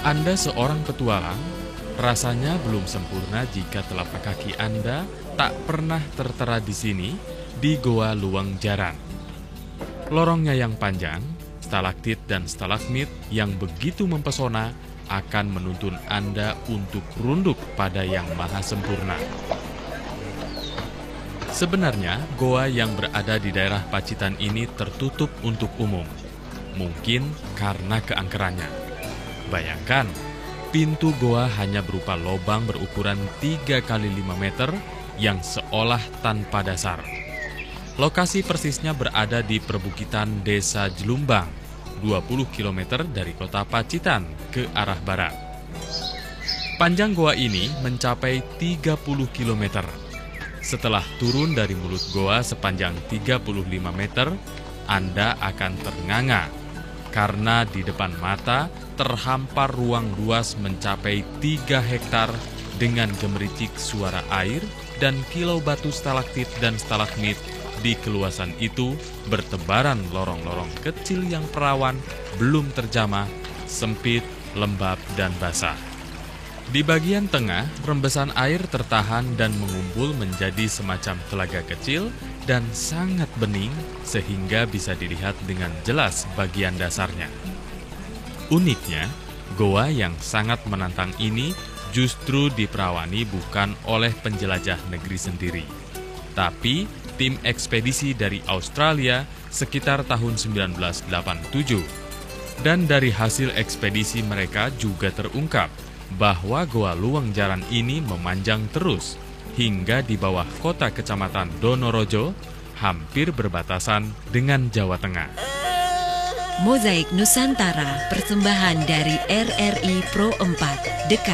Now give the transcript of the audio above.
Anda seorang petualang, rasanya belum sempurna jika telapak kaki Anda tak pernah tertera di sini, di Goa Luang Jaran. Lorongnya yang panjang, stalaktit dan stalagmit yang begitu mempesona akan menuntun Anda untuk runduk pada yang maha sempurna. Sebenarnya, goa yang berada di daerah Pacitan ini tertutup untuk umum, mungkin karena keangkerannya. Bayangkan, pintu goa hanya berupa lobang berukuran 3 kali 5 meter yang seolah tanpa dasar. Lokasi persisnya berada di perbukitan Desa Jelumbang, 20 km dari kota Pacitan ke arah barat. Panjang goa ini mencapai 30 km. Setelah turun dari mulut goa sepanjang 35 meter, Anda akan ternganga karena di depan mata terhampar ruang luas mencapai 3 hektar dengan gemericik suara air dan kilau batu stalaktit dan stalagmit. Di keluasan itu bertebaran lorong-lorong kecil yang perawan, belum terjamah, sempit, lembab, dan basah. Di bagian tengah, rembesan air tertahan dan mengumpul menjadi semacam telaga kecil dan sangat bening sehingga bisa dilihat dengan jelas bagian dasarnya. Uniknya, goa yang sangat menantang ini justru diperawani bukan oleh penjelajah negeri sendiri, tapi tim ekspedisi dari Australia sekitar tahun 1987. Dan dari hasil ekspedisi mereka juga terungkap bahwa Goa Luang Jaran ini memanjang terus hingga di bawah kota kecamatan Donorojo, hampir berbatasan dengan Jawa Tengah. Mozaik Nusantara, persembahan dari RRI Pro 4, dekat